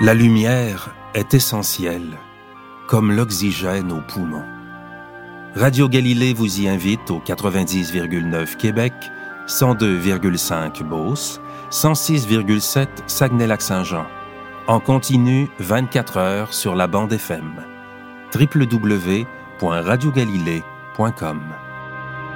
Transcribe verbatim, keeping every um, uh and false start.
La lumière est essentielle, comme l'oxygène aux poumons. Radio Galilée vous y invite au quatre-vingt-dix virgule neuf Québec, cent deux virgule cinq Beauce, cent six virgule sept Saguenay-Lac-Saint-Jean. En continu vingt-quatre heures sur la bande F M. w w w point radio galilée point com